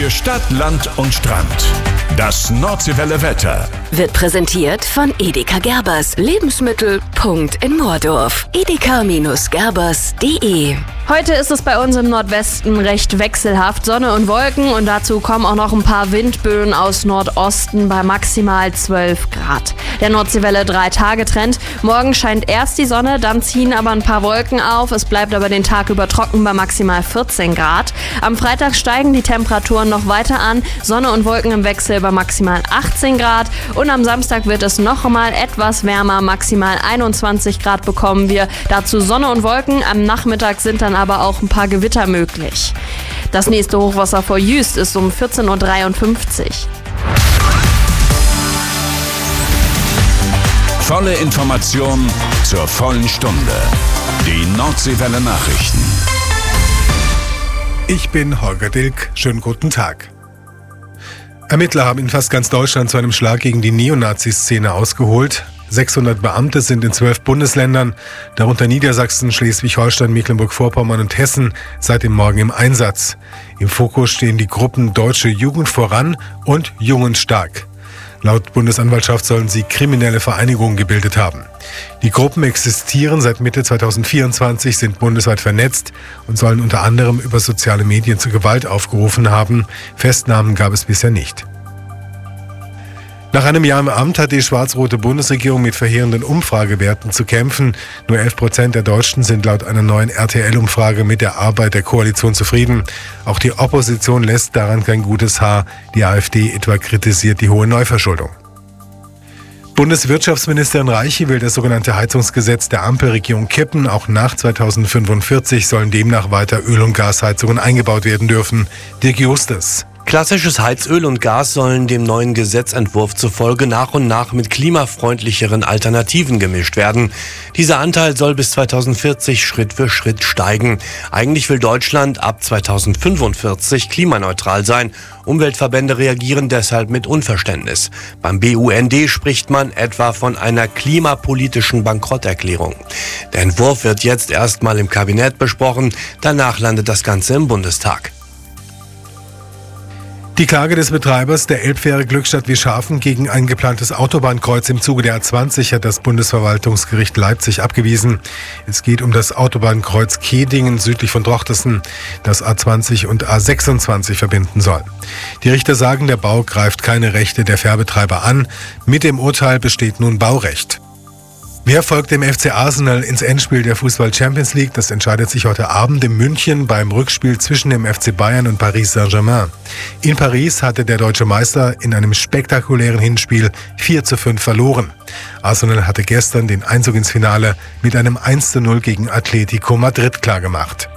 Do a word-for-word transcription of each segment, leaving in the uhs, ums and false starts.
Für Stadt, Land und Strand. Das Nordseewelle Wetter wird präsentiert von Edeka Gerbers. Lebensmittel. Punkt in Moordorf. edeka Gerbers punkt de. Heute ist es bei uns im Nordwesten recht wechselhaft. Sonne und Wolken und dazu kommen auch noch ein paar Windböen aus Nordosten bei maximal zwölf Grad. Der Nordseewelle drei Tage Trend. Morgen scheint erst die Sonne, dann ziehen aber ein paar Wolken auf. Es bleibt aber den Tag über trocken bei maximal vierzehn Grad. Am Freitag steigen die Temperaturen noch weiter an. Sonne und Wolken im Wechsel bei maximal achtzehn Grad. Und am Samstag wird es noch einmal etwas wärmer. Maximal einundzwanzig Grad bekommen wir. Dazu Sonne und Wolken. Am Nachmittag sind dann aber auch ein paar Gewitter möglich. Das nächste Hochwasser vor Jüst ist um vierzehn Uhr dreiundfünfzig. Volle Information zur vollen Stunde. Die Nordseewelle Nachrichten. Ich bin Holger Dilk. Schönen guten Tag. Ermittler haben in fast ganz Deutschland zu einem Schlag gegen die Neonazi-Szene ausgeholt. sechshundert Beamte sind in zwölf Bundesländern, darunter Niedersachsen, Schleswig-Holstein, Mecklenburg-Vorpommern und Hessen, seit dem Morgen im Einsatz. Im Fokus stehen die Gruppen Deutsche Jugend voran und Jungen stark. Laut Bundesanwaltschaft sollen sie kriminelle Vereinigungen gebildet haben. Die Gruppen existieren seit Mitte zweitausendvierundzwanzig, sind bundesweit vernetzt und sollen unter anderem über soziale Medien zur Gewalt aufgerufen haben. Festnahmen gab es bisher nicht. Nach einem Jahr im Amt hat die schwarz-rote Bundesregierung mit verheerenden Umfragewerten zu kämpfen. Nur elf Prozent der Deutschen sind laut einer neuen R T L-Umfrage mit der Arbeit der Koalition zufrieden. Auch die Opposition lässt daran kein gutes Haar. Die AfD etwa kritisiert die hohe Neuverschuldung. Bundeswirtschaftsministerin Reiche will das sogenannte Heizungsgesetz der Ampelregierung kippen. Auch nach zweitausendfünfundvierzig sollen demnach weiter Öl- und Gasheizungen eingebaut werden dürfen. Dirk Justus. Klassisches Heizöl und Gas sollen dem neuen Gesetzentwurf zufolge nach und nach mit klimafreundlicheren Alternativen gemischt werden. Dieser Anteil soll bis zweitausendvierzig Schritt für Schritt steigen. Eigentlich will Deutschland ab zweitausendfünfundvierzig klimaneutral sein. Umweltverbände reagieren deshalb mit Unverständnis. Beim B U N D spricht man etwa von einer klimapolitischen Bankrotterklärung. Der Entwurf wird jetzt erstmal im Kabinett besprochen. Danach landet das Ganze im Bundestag. Die Klage des Betreibers der Elbfähre Glückstadt-Wischhafen gegen ein geplantes Autobahnkreuz im Zuge der A zwanzig hat das Bundesverwaltungsgericht Leipzig abgewiesen. Es geht um das Autobahnkreuz Kehdingen südlich von Drochtersen, das A zwanzig und A sechsundzwanzig verbinden soll. Die Richter sagen, der Bau greift keine Rechte der Fährbetreiber an. Mit dem Urteil besteht nun Baurecht. Wer folgt dem F C Arsenal ins Endspiel der Fußball-Champions League? Das entscheidet sich heute Abend in München beim Rückspiel zwischen dem F C Bayern und Paris Saint-Germain. In Paris hatte der deutsche Meister in einem spektakulären Hinspiel vier zu fünf verloren. Arsenal hatte gestern den Einzug ins Finale mit einem eins zu null gegen Atletico Madrid klargemacht.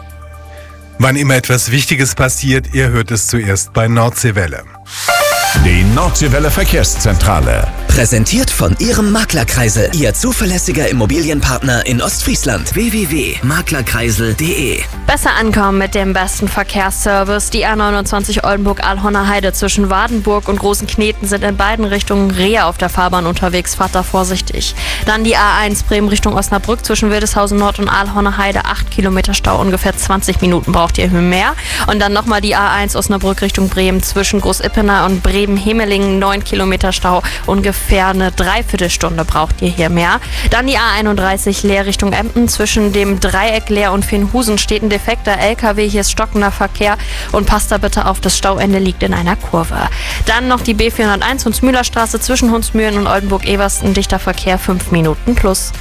Wann immer etwas Wichtiges passiert, ihr hört es zuerst bei Nordseewelle. Die Nordseewelle Verkehrszentrale. Präsentiert von Ihrem Maklerkreisel. Ihr zuverlässiger Immobilienpartner in Ostfriesland. w w w punkt maklerkreisel punkt de. Besser ankommen mit dem besten Verkehrsservice. Die A neunundzwanzig Oldenburg-Alhorner Heide zwischen Wadenburg und Großen Kneten sind in beiden Richtungen Rehe auf der Fahrbahn unterwegs. Fahrt da vorsichtig. Dann die A eins Bremen Richtung Osnabrück zwischen Wildeshausen Nord und Alhorner Heide. acht Kilometer Stau, ungefähr zwanzig Minuten braucht ihr mehr. Und dann nochmal die A eins Osnabrück Richtung Bremen zwischen Großippener und Bremen-Hemelingen. neun Kilometer Stau, ungefähr eine Dreiviertelstunde braucht ihr hier mehr. Dann die A einunddreißig Leer Richtung Emden. Zwischen dem Dreieck Leer und Fenhusen steht ein defekter L K W. Hier ist stockender Verkehr und passt da bitte auf, das Stauende liegt in einer Kurve. Dann noch die B vierhunderteins Hunsmühlerstraße zwischen Hunsmühlen und Oldenburg-Eversten. Dichter Verkehr, fünf Minuten plus.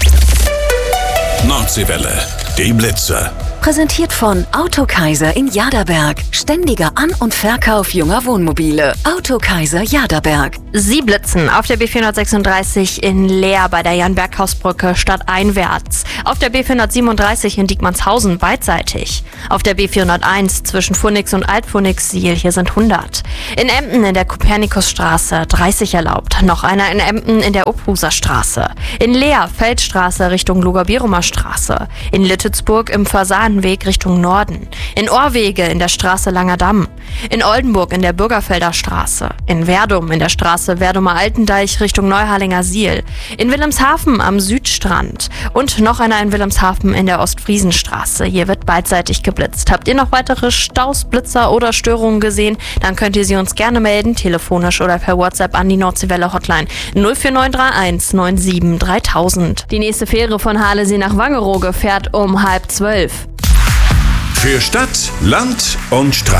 Nordseewelle, die Blitze. Präsentiert von Autokaiser in Jaderberg. Ständiger An- und Verkauf junger Wohnmobile. Autokaiser Jaderberg. Sie blitzen auf der B vierhundertsechsunddreißig in Leer bei der Jan-Berghaus-Brücke stadteinwärts. Auf der B vierhundertsiebenunddreißig in Diekmannshausen beidseitig. Auf der B vierhunderteins zwischen Pfunix und Alt-Pfunix-Siel, hier sind hundert. In Emden in der Kopernikusstraße dreißig erlaubt. Noch einer in Emden in der Obhuser Straße. In Leer Feldstraße Richtung Luger-Bierumer Straße. In Littitzburg im Fasan Elbstrandenweg Richtung Norden. In Orwege in der Straße Langerdamm. In Oldenburg in der Bürgerfelder Straße. In Werdum in der Straße Werdumer Altendeich Richtung Neuharlinger Siel. In Wilhelmshaven am Südstrand. Und noch einer in Wilhelmshaven in der Ostfriesenstraße. Hier wird beidseitig geblitzt. Habt ihr noch weitere Staus, Blitzer oder Störungen gesehen? Dann könnt ihr sie uns gerne melden, telefonisch oder per WhatsApp an die Nordseewelle Hotline null vier neun drei eins neun sieben dreitausend. Die nächste Fähre von Halesee nach Wangerooge fährt um halb zwölf. Für Stadt, Land und Straße.